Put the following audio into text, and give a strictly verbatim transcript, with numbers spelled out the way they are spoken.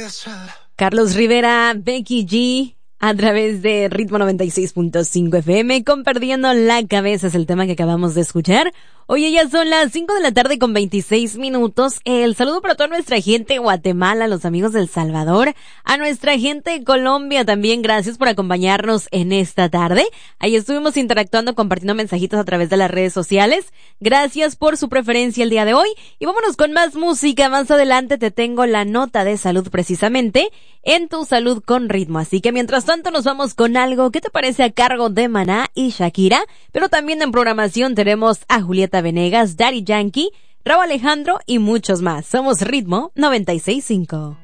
Carlos Rivera, Becky G, a través de Ritmo noventa y seis punto cinco F M, con Perdiendo la Cabeza es el tema que acabamos de escuchar. Oye, ya son las cinco de la tarde con veintiséis minutos. El saludo para toda nuestra gente de Guatemala, los amigos del Salvador, a nuestra gente de Colombia también, gracias por acompañarnos en esta tarde. Ahí estuvimos interactuando, compartiendo mensajitos a través de las redes sociales. Gracias por su preferencia el día de hoy. Y vámonos con más música. Más adelante te tengo la nota de salud precisamente en Tu Salud con Ritmo. Así que mientras tanto nos vamos con algo que te parece a cargo de Maná y Shakira. Pero también en programación tenemos a Julieta Venegas, Daddy Yankee, Rauw Alejandro y muchos más. Somos Ritmo noventa y seis punto cinco.